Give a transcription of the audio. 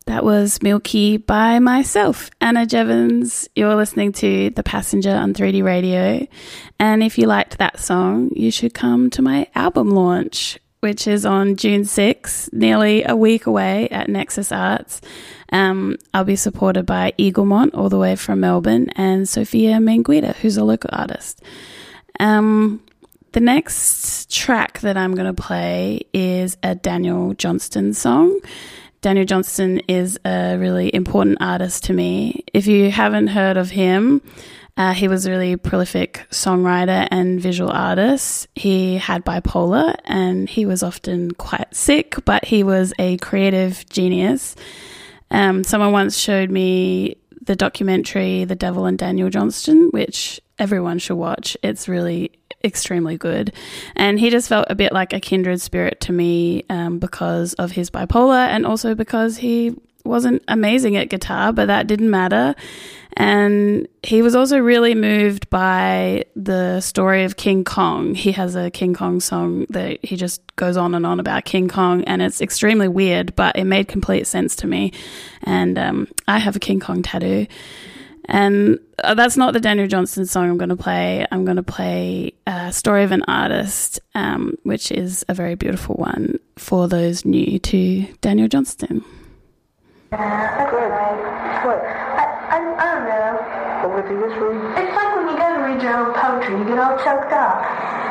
That was Milky by myself, Anna Jevons. You're listening to The Passenger on 3D Radio. And if you liked that song, you should come to my album launch, which is on June 6th, nearly a week away at Nexus Arts. I'll be supported by Eaglemont, all the way from Melbourne, and Sophia Menguida, who's a local artist. The next track that I'm going to play is a Daniel Johnston song. Daniel Johnston is a really important artist to me. If you haven't heard of him, he was a really prolific songwriter and visual artist. He had bipolar and he was often quite sick, but he was a creative genius. Someone once showed me the documentary The Devil and Daniel Johnston, which everyone should watch. It's really extremely good. And he just felt a bit like a kindred spirit to me because of his bipolar, and also because he wasn't amazing at guitar, but that didn't matter. And he was also really moved by the story of King Kong. He has a King Kong song that he just goes on and on about King Kong, and it's extremely weird, but it made complete sense to me. And I have a King Kong tattoo. And that's not the Daniel Johnston song I'm going to play. I'm going to play Story of an Artist, which is a very beautiful one for those new to Daniel Johnston. Good. What? I don't know. What would you just read? It's like when you go to read your own poetry, you get all choked up.